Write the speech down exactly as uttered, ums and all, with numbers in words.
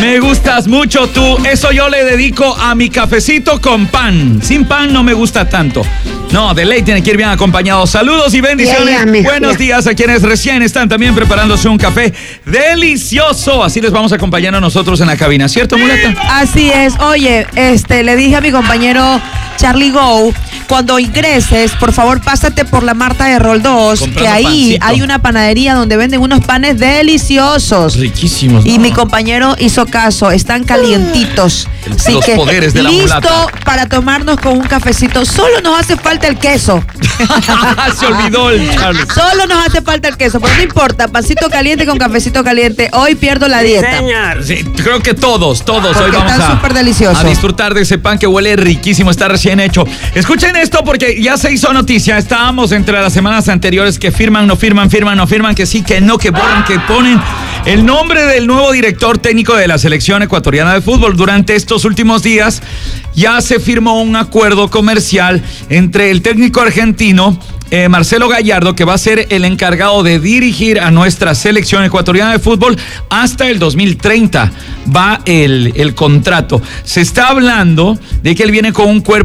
Me gustas mucho tú, eso yo le dedico a mi cafecito con pan. Sin pan no me gusta tanto. No, de ley tiene que ir bien acompañado. Saludos y bendiciones. Yeah, yeah, Buenos yeah. días a quienes recién están también preparándose un café delicioso. Así les vamos acompañando nosotros en la cabina, ¿cierto, muleta? Así es. Oye, este, le dije a mi compañero Charlie Go, cuando ingreses, por favor, pásate por la Marta de Roldós, Comprando que ahí pancito. hay una panadería donde venden unos panes deliciosos. Riquísimos. Y ¿no? mi compañero hizo caso, están calientitos. El- Así los que poderes de la listo mulata. para tomarnos con un cafecito. Solo nos hace falta el queso. Se olvidó el Charles. Solo nos hace falta el queso, pero no importa. Pancito caliente con cafecito caliente. Hoy pierdo la dieta. Sí, creo que todos, todos hoy Porque vamos está a, súper delicioso. a disfrutar de ese pan que huele riquísimo, está recién hecho. Escuchen esto porque ya se hizo noticia. Estábamos entre las semanas anteriores que firman, no firman, firman, no firman, que sí, que no, que borran, que ponen el nombre del nuevo director técnico de la selección ecuatoriana de fútbol. Durante estos últimos días ya se firmó un acuerdo comercial entre el técnico argentino Eh, Marcelo Gallardo, que va a ser el encargado de dirigir a nuestra selección ecuatoriana de fútbol hasta el dos mil treinta. Va el, el contrato. Se está hablando de que él viene con un cuerpo